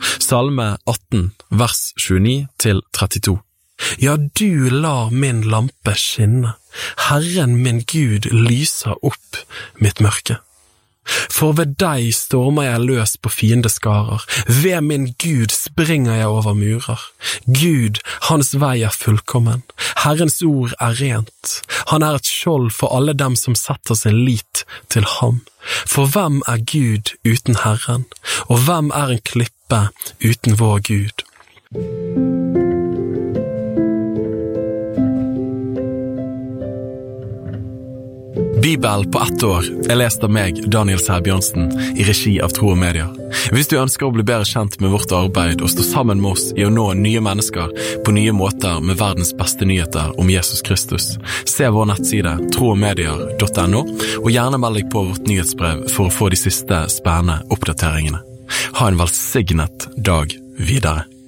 Salme 18, vers 29-32. Ja, du lar min lampe skinne. Herren min Gud lyser opp mitt mørke. For ved deg stormer jeg løs på fiendeskarer. Ved min Gud springer jeg over murer. Gud, hans vei fullkommen. Herrens ord rent. Han et skjold for alle dem som setter sin lit til ham. For hvem Gud uten Herren? Og hvem en klippe uten vår Gud? Bibel på 1 år lest av meg, Daniel Sæbjørnsen, i regi av Tro og Media. Hvis du ønsker å bli bedre kjent med vårt arbeid og stå sammen med oss i å nå nye mennesker på nye måter med verdens beste nyheter om Jesus Kristus, se vår nettside troogmedier.no, og gjerne meld deg på vårt nyhetsbrev for å få de siste spennende oppdateringene. Ha en velsignet dag videre.